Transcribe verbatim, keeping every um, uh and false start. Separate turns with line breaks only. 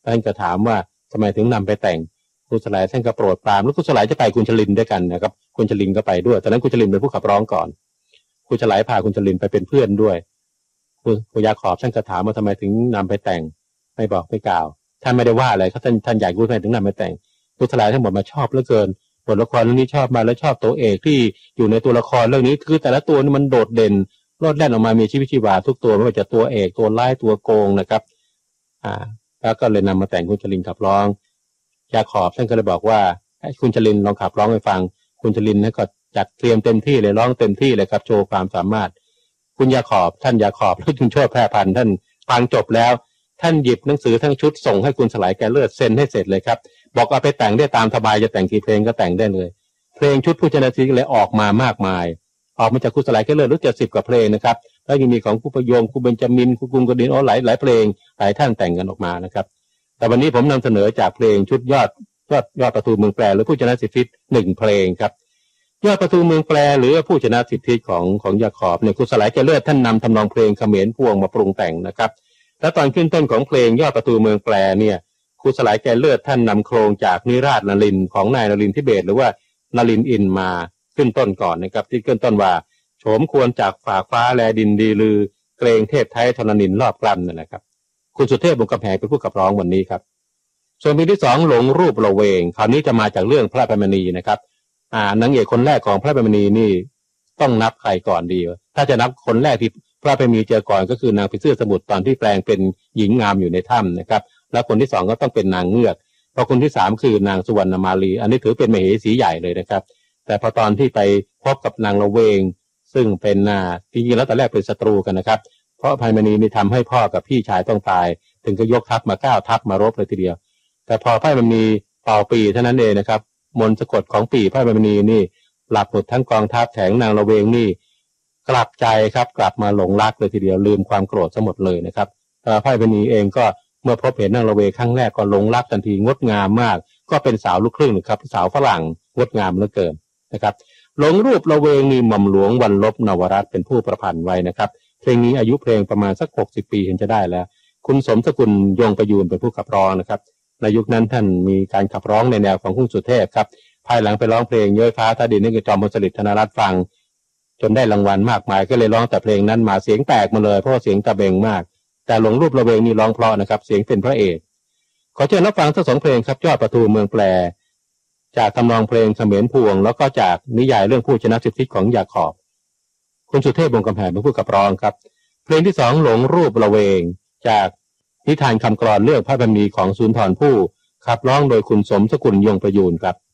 ท่านก็ถามว่าทำไมถึงนำไปแต่งคุณสลายท่านก็โปรดปรามแล้วคุณสลายจะไปคุณชลินด้วยกันนะครับคุณชลินก็ไปด้วยตอนนั้นคุณชลินเป็นผู้ขับร้องก่อนคุณสลายพาคุณชลินไปเป็นเพื่อนด้วยคุณยาขอบท่านก็ถามว่าทำไมถึงนำไปแต่งไม่บอกไม่กล่าวท่านไม่ได้ว่าอะไรเขาท่านท่านอยากรู้ทำไมถึงนำไปแต่งคุณสลายท่านบอกมาชอบเหลือเกินบทละครเรื่องนี้ชอบมาแล้วชอบตัวเอกที่อยู่ในตัวละครเรื่องนี้คือแต่ละตัวนี่มันโดดเด่นโลดแล่นออกมามีชีวิตชีวาทุกตัวไม่ว่าจะตัวเอกตัวร้ายตัวโกงนะครับอ่าแล้วก็เลยนำมาแต่งคุณชลินขับร้องยาขอบท่านก็เลยบอกว่าให้คุณชลินลองขับร้องให้ฟังคุณชลินนั่นก็จัดเตรียมเต็มที่เลยร้องเต็มที่เลยครับโชว์ความสามารถคุณยาขอบท่านยาขอบแล้วคุณโชติแพร่พันธ์ท่านฟังจบแล้วท่านหยิบหนังสือทั้งชุดส่งให้คุณสลายแกเลิศเซ็นให้เสร็จเลยครับบอกเอาไปแต่งได้ตามสบายจะแต่งกี่เพลงก็แต่งได้เลยเพลงชุดผู้ชนะทีเลยออกมามากมายออกมาจากคุณสลายแกเลิศรู้จักสิบกว่าเพลงนะครับแล้วยังมีของครูประโยงครูเบญจมินครูกรุงกดินอ๋อหลายหลายเพลงหลายท่านแต่งกันออกมานะครับแต่วันนี้ผมนำเสนอจากเพลงชุดยอดยอดยอดประตูเมืองแปรหรือผู้ชนะสิทธิหนึ่งเพลงครับยอดประตูเมืองแปรหรือผู้ชนะสิทธิของของยาขอบเนี่ยคุณสลายแกเลิศท่านนำทำนองเพลงเขมรพวงมาปรุงแต่งนะครับแล้วตอนขึ้นต้นของเพลงยอดประตูเมืองแปรเนี่ยครูสลายแกเลิศท่านนำโครงจากนิราชนลินของนายนลินทิเบศหรือว่านลินอินมาขึ้นต้นก่อนนะครับที่ขึ้นต้นว่าโฉมควรจากฝากฟ้าแลดินดีลือเกรงเทพไทยธรณินรอบกลั้นนั่นแหละครับคุณสุเทพบุญกำแพงเป็นผู้ขับร้องวันนี้ครับส่วนเพลงที่สองหลงรูประเวงคราวนี้จะมาจากเรื่องพระอภัยมณีนะครับอ่านางเอกคนแรกของพระอภัยมณีนี่ต้องนับใครก่อนดีถ้าจะนับคนแรกที่พระอภัยมณีเจอก่อนก็คือนางผีเสื้อสมุทรตอนที่แปลงเป็นหญิงงามอยู่ในถ้ำนะครับแล้วคนที่สองก็ต้องเป็นนางเงือกพอคนที่สามคือนางสุวรรณมาลีอันนี้ถือเป็นมเหสีใหญ่เลยนะครับแต่พอตอนที่ไปพบกับนางละเวงซึ่งเป็นนาจริงๆแล้วตอนแรกเป็นศัตรูกันนะครับเพราะอภัยมณีนี่ทำให้พ่อกับพี่ชายต้องตายถึงก็ยกทัพมาเก้าทัพมารบเลยทีเดียวแต่พออภัยมณีเป่าปีเท่านั้นเองนะครับมนต์สะกดของปีอภัยมณีนี่หลับหมดทั้งกองทัพแถงนางละเวงนี่กลับใจครับกลับมาหลงรักเลยทีเดียวลืมความโกรธซะหมดเลยนะครับอภัยมณีเองก็เมื่อพบเห็นนางละเวงครั้งแรกก็หลงรักทันทีงดงามมากก็เป็นสาวลูกครึ่งนะครับสาวฝรั่งงดงามเหลือเกินนะครับหลงรูประเวงนี่หม่อมหลวงวรรลบนวรัตน์เป็นผู้ประพันธ์ไว้นะครับเพลงนี้อายุเพลงประมาณสักหกสิบปีเห็นจะได้แล้วคุณสมสกุลยงประยูนเป็นผู้ขับร้องนะครับในยุคนั้นท่านมีการขับร้องในแนวของคุณสุเทพครับภายหลังไปร้องเพลงเย้ยฟ้าท่าดินให้จอมพลสฤษดิ์ธนรัตน์ฟังจนได้รางวัลมากมายก็เลยร้องแต่เพลงนั้นมาเสียงแตกมาเลยเพราะว่าเสียงตะเบงมากแต่หลงรูประเวงนี่ร้องเพราะนะครับเสียงเป็นพระเอกขอเชิญรับฟังทั้งสองเพลงครับยอดประตูเมืองแปรจากทำนองเพลงเขมรพวงแล้วก็จากนิยายเรื่องผู้ชนะสิทธิของยาขอบคุณสุเทพวงศ์กำแพงเป็นผู้ขับร้องครับเพลงที่สองหลงรูประเวงจากนิทานคำกลอนเรื่องพระบารมีของสุนทรภู่ขับร้องโดยคุณสมสกุลยงประยูนครับ